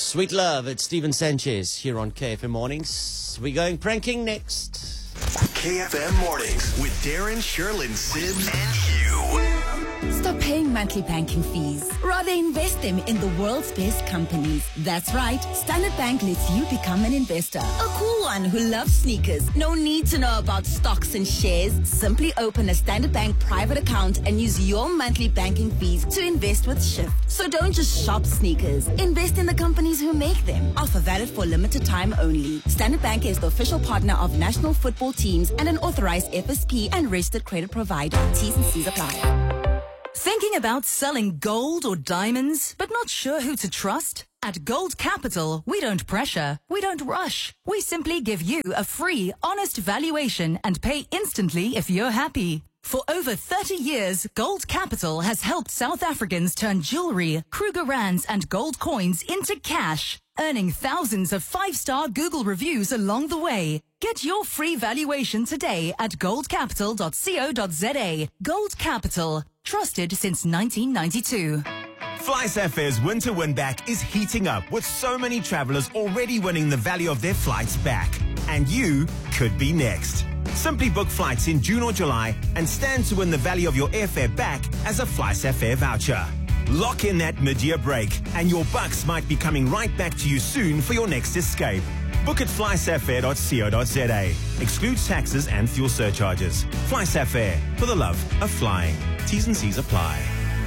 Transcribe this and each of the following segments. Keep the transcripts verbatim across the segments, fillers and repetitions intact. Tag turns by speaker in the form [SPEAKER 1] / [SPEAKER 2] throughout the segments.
[SPEAKER 1] Sweet Love, it's Steven Sanchez here on K F M Mornings. We're going pranking next.
[SPEAKER 2] K F M Mornings with Darren, Sherlyn, Sims, and Hugh.
[SPEAKER 3] Stop paying monthly banking fees. Rather invest them in the world's best companies. That's right. Standard Bank lets you become an investor. A cool one who loves sneakers. No need to know about stocks and shares. Simply open a Standard Bank private account and use your monthly banking fees to invest with Shift. So don't just shop sneakers. Invest in the companies who make them. Offer valid for limited time only. Standard Bank is the official partner of national football teams and an authorized F S P and registered credit provider. T's and C's apply.
[SPEAKER 4] Thinking about selling gold or diamonds, but not sure who to trust? At Gold Capital, we don't pressure, we don't rush. We simply give you a free, honest valuation and pay instantly if you're happy. For over thirty years, Gold Capital has helped South Africans turn jewelry, Kruger Rands and gold coins into cash, earning thousands of five-star Google reviews along the way. Get your free valuation today at gold capital dot co dot za. Gold Capital, trusted since nineteen ninety-two.
[SPEAKER 5] FlySafair's winter win back is heating up with so many travelers already winning the value of their flights back. And you could be next. Simply book flights in June or July and stand to win the value of your airfare back as a FlySafair voucher. Lock in that mid-year break and your bucks might be coming right back to you soon for your next escape. Book at fly safair dot co dot za. Excludes taxes and fuel surcharges. FlySafair, for the love of flying. T's and C's apply.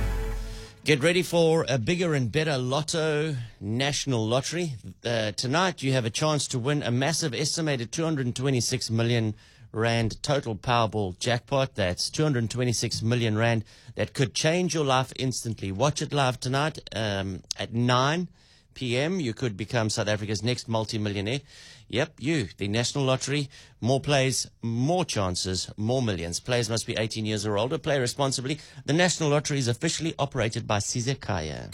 [SPEAKER 1] Get ready for a bigger and better Lotto National Lottery. Uh, tonight you have a chance to win a massive estimated two hundred twenty-six million rand total Powerball jackpot. That's two hundred twenty-six million rand that could change your life instantly. Watch it live tonight um, at nine p.m. You could become South Africa's next multi-millionaire. Yep, you, the National Lottery. More plays, more chances, more millions. Players must be eighteen years or older. Play responsibly. The National Lottery is officially operated by Sizekaya.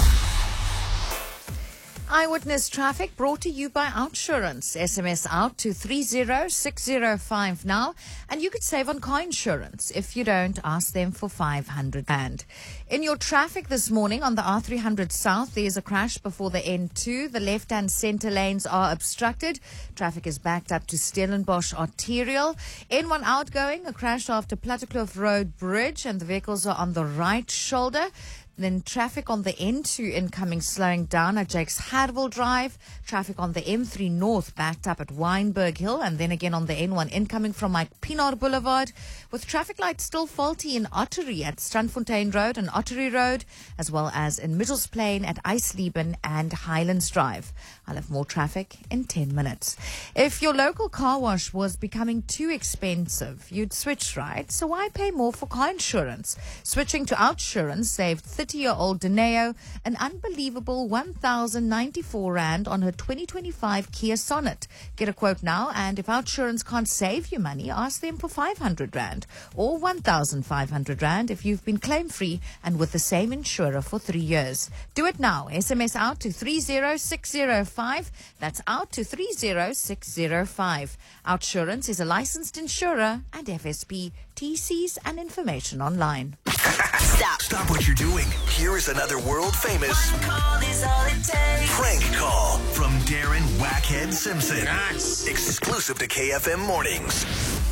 [SPEAKER 6] Eyewitness Traffic brought to you by Outsurance. S M S out to three zero six zero five now, and you could save on car insurance. If you don't, ask them for five hundred rand. In your traffic this morning on the R three hundred South, there's a crash before the N two. The left and center lanes are obstructed. Traffic is backed up to Stellenbosch Arterial. N one outgoing, a crash after Plattekloof Road Bridge, and the vehicles are on the right shoulder. Then traffic on the N two incoming slowing down at Jakes Harwell Drive. Traffic on the M three North backed up at Wynberg Hill. And then again on the N one incoming from Mike Pienaar Boulevard. With traffic lights still faulty in Ottery at Strandfontein Road and Ottery Road, as well as in Mitchells Plain at Eisleben and Highlands Drive. I'll have more traffic in ten minutes. If your local car wash was becoming too expensive, you'd switch, right? So why pay more for car insurance? Switching to Outsurance saved thirty-year-old Deneo an unbelievable one thousand ninety-four rand on her twenty twenty-five Kia Sonet. Get a quote now, and if Outsurance can't save you money, ask them for five hundred rand or one thousand five hundred rand if you've been claim-free and with the same insurer for three years. Do it now. S M S out to three zero six zero five. That's out to three zero six zero five. Outsurance is a licensed insurer and F S P. T Cs and information online.
[SPEAKER 2] Stop. Stop what you're doing. Here is another world famous
[SPEAKER 4] Call is all it takes.
[SPEAKER 2] prank call from Darren Wackhead Simpson.
[SPEAKER 1] Nice.
[SPEAKER 2] Exclusive to K F M Mornings.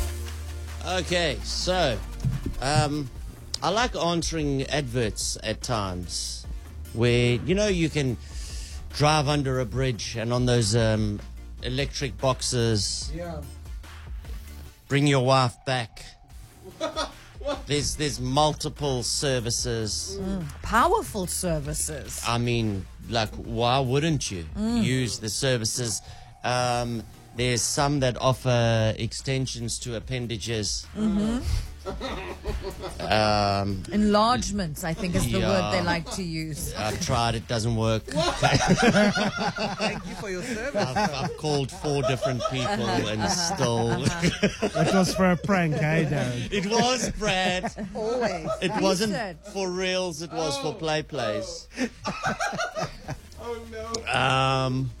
[SPEAKER 1] Okay, so um, I like answering adverts at times where, you know, you can drive under a bridge and on those um, electric boxes,
[SPEAKER 7] Yeah.
[SPEAKER 1] bring your wife back. There's there's multiple services.
[SPEAKER 6] Powerful services.
[SPEAKER 1] I mean, like, why wouldn't you use the services? Um, there's some that offer extensions to appendages. Um,
[SPEAKER 6] Enlargements, I think, is the
[SPEAKER 1] Yeah.
[SPEAKER 6] word they like to use.
[SPEAKER 1] I've tried, it doesn't work.
[SPEAKER 7] Thank you for your service.
[SPEAKER 1] I've, I've called four different people and still.
[SPEAKER 8] That was for a prank, eh, Darren?
[SPEAKER 1] It was, Brad.
[SPEAKER 6] Always.
[SPEAKER 1] It wasn't
[SPEAKER 6] Decent.
[SPEAKER 1] for reals, it was for play plays.
[SPEAKER 7] Oh no.
[SPEAKER 1] Um,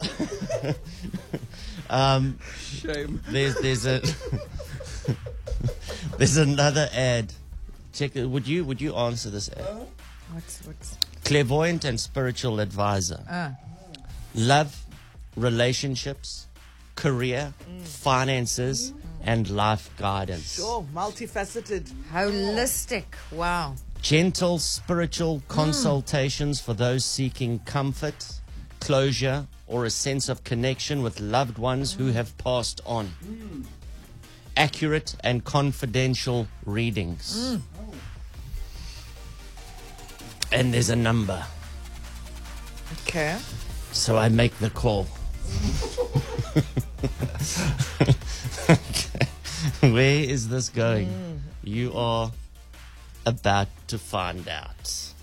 [SPEAKER 1] um,
[SPEAKER 7] Shame.
[SPEAKER 1] there's there's a there's another ad. Check it. Would you would you answer this ad?
[SPEAKER 6] What's what's
[SPEAKER 1] Clairvoyant and spiritual advisor.
[SPEAKER 6] ah
[SPEAKER 1] love, relationships, career, finances, and life guidance.
[SPEAKER 7] Oh, multifaceted.
[SPEAKER 6] Holistic. Wow.
[SPEAKER 1] Gentle spiritual consultations for those seeking comfort, closure, or a sense of connection with loved ones who have passed on. Accurate and confidential readings. And there's a number.
[SPEAKER 6] Okay.
[SPEAKER 1] So I make the call. Okay. Where is this going?
[SPEAKER 6] Mm.
[SPEAKER 1] You are about to find out.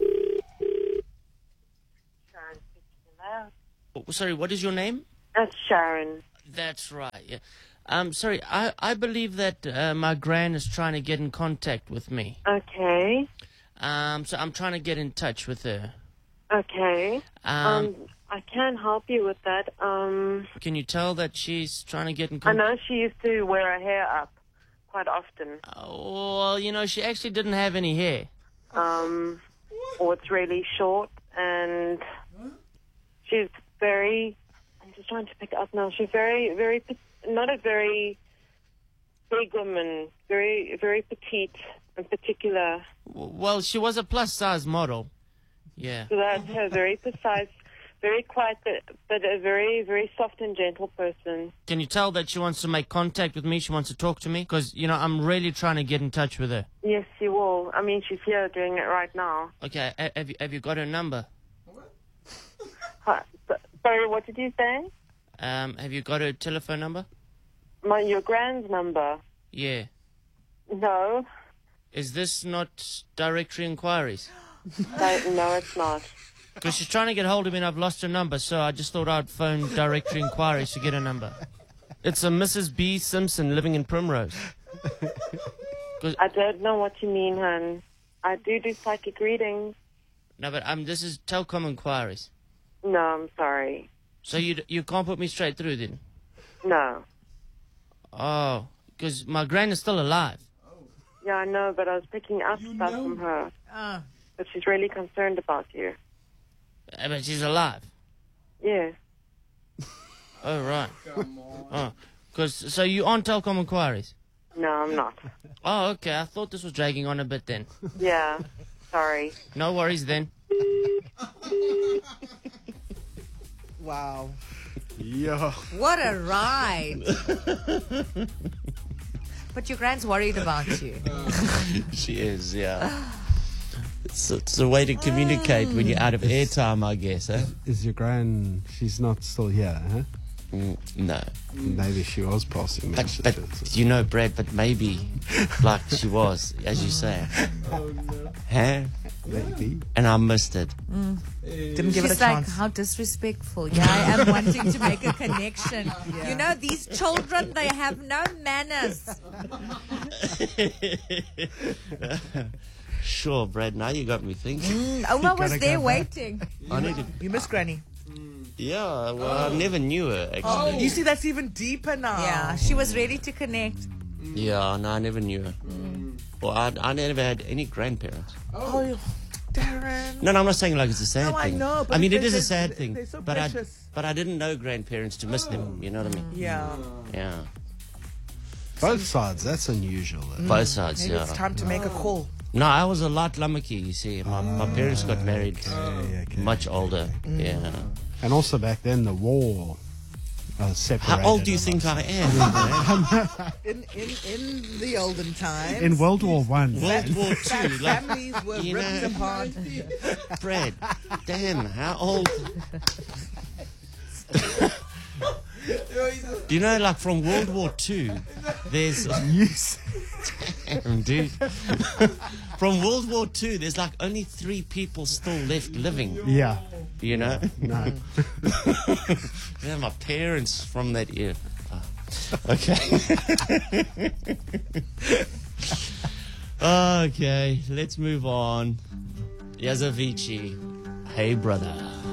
[SPEAKER 1] Oh, sorry, what is your name?
[SPEAKER 9] That's Sharon.
[SPEAKER 1] That's right. Yeah. Um, sorry, I, I believe that uh, my gran is trying to get in contact with me.
[SPEAKER 9] Okay.
[SPEAKER 1] Um, so I'm trying to get in touch with her.
[SPEAKER 9] Okay.
[SPEAKER 1] Um,
[SPEAKER 9] Um, I can help you with that. Um,
[SPEAKER 1] can you tell that she's trying to get in
[SPEAKER 9] I
[SPEAKER 1] contact?
[SPEAKER 9] know she used to wear her hair up quite often.
[SPEAKER 1] Oh, well, you know, she actually didn't have any hair.
[SPEAKER 9] Um, or it's really short, and she's very. I'm just trying to pick it up now. She's very, very, pe- not a very big woman. Very, very petite in particular.
[SPEAKER 1] W- Well, she was a plus-size model. Yeah.
[SPEAKER 9] So that's her, very precise, very quiet, but, but a very, very soft and gentle person.
[SPEAKER 1] Can you tell that she wants to make contact with me? She wants to talk to me? Because, you know, I'm really trying to get in touch with her.
[SPEAKER 9] Yes, you will. I mean, she's here doing it right now.
[SPEAKER 1] Okay, ha- have you, have you got her number?
[SPEAKER 9] Hi, so- sorry, what did you say?
[SPEAKER 1] Um, have you got her telephone number?
[SPEAKER 9] My your grand's number?
[SPEAKER 1] Yeah.
[SPEAKER 9] No,
[SPEAKER 1] Is this not directory inquiries?
[SPEAKER 9] I, no, it's not.
[SPEAKER 1] Because she's trying to get hold of me and I've lost her number, so I just thought I'd phone directory inquiries to get her number. It's a Missus B. Simpson living in Primrose.
[SPEAKER 9] I don't know what you mean, hon. I do do psychic readings.
[SPEAKER 1] No, but um, this is telecom inquiries.
[SPEAKER 9] No, I'm sorry.
[SPEAKER 1] So you d- you can't put me straight through then?
[SPEAKER 9] No.
[SPEAKER 1] Oh, because my gran is still alive.
[SPEAKER 9] Yeah, I know, but I was picking up stuff from her.
[SPEAKER 6] Ah.
[SPEAKER 9] But she's really concerned about you.
[SPEAKER 1] Uh, But she's alive.
[SPEAKER 9] Yes.
[SPEAKER 1] Oh, right. Oh, cause, so you on telecom inquiries?
[SPEAKER 9] No, I'm not.
[SPEAKER 1] Oh, okay. I thought this was dragging on a bit then.
[SPEAKER 9] Yeah. Sorry.
[SPEAKER 1] No worries then.
[SPEAKER 7] Wow.
[SPEAKER 8] Yeah.
[SPEAKER 6] What a ride. But your grand's worried about you.
[SPEAKER 1] She is, yeah. It's, it's a way to communicate when you're out of airtime, I guess, eh?
[SPEAKER 8] Is your gran, she's not still here, huh?
[SPEAKER 1] Mm, no.
[SPEAKER 8] Maybe she was passing
[SPEAKER 1] But,
[SPEAKER 8] messages.
[SPEAKER 1] but, you know, Brad, but maybe, like she was, as you say.
[SPEAKER 7] Oh, no.
[SPEAKER 1] Huh?
[SPEAKER 8] Maybe.
[SPEAKER 1] And I missed it.
[SPEAKER 7] Didn't give it a
[SPEAKER 6] She's like,
[SPEAKER 7] chance.
[SPEAKER 6] how disrespectful. Yeah, I am wanting to make a connection. You know, these children, they have no manners.
[SPEAKER 1] Sure, Brad, now you got me thinking.
[SPEAKER 6] Mm, Oma was
[SPEAKER 8] gotta
[SPEAKER 6] there
[SPEAKER 8] go back.
[SPEAKER 6] waiting.
[SPEAKER 1] I need to,
[SPEAKER 7] You miss Granny.
[SPEAKER 1] yeah, well, I never knew her, actually.
[SPEAKER 7] You see, that's even deeper now.
[SPEAKER 6] Yeah, she was ready to connect.
[SPEAKER 1] Yeah, no, I never knew her. Well, I, I never had any grandparents.
[SPEAKER 7] Oh, Darren.
[SPEAKER 1] No, no, I'm not saying like it's a sad
[SPEAKER 7] No, I
[SPEAKER 1] thing.
[SPEAKER 7] know, but
[SPEAKER 1] I mean, it
[SPEAKER 7] they-
[SPEAKER 1] is a
[SPEAKER 7] they-
[SPEAKER 1] sad
[SPEAKER 7] they-
[SPEAKER 1] thing.
[SPEAKER 7] they're so
[SPEAKER 1] but I,
[SPEAKER 7] precious.
[SPEAKER 1] but I didn't know grandparents to miss them. You know what I mean?
[SPEAKER 7] Yeah.
[SPEAKER 1] Yeah,
[SPEAKER 8] Both sides, that's unusual. eh?
[SPEAKER 1] both sides.
[SPEAKER 7] Maybe
[SPEAKER 1] Yeah.
[SPEAKER 7] it's time to make a call.
[SPEAKER 1] No, I was a light lamaki. You see, my, my parents got married
[SPEAKER 8] Okay, okay.
[SPEAKER 1] much older.
[SPEAKER 7] Mm.
[SPEAKER 1] Yeah.
[SPEAKER 8] And also back then, the war uh, separated.
[SPEAKER 1] How old do you
[SPEAKER 8] us.
[SPEAKER 1] think I am?
[SPEAKER 7] In in in the olden times,
[SPEAKER 8] In World War One.
[SPEAKER 1] World War Two. Like,
[SPEAKER 7] families were
[SPEAKER 1] you
[SPEAKER 7] ripped
[SPEAKER 1] know-
[SPEAKER 7] apart.
[SPEAKER 1] Brad, damn, how old? Do you know, like from World War Two, there's
[SPEAKER 8] Yes.
[SPEAKER 1] damn, dude. From World War Two, there's like only three people still left living.
[SPEAKER 8] Yeah.
[SPEAKER 1] You know?
[SPEAKER 8] No.
[SPEAKER 1] Yeah, my parents from that era. Ah, okay. Okay, let's move on. Yazavici. Hey, brother.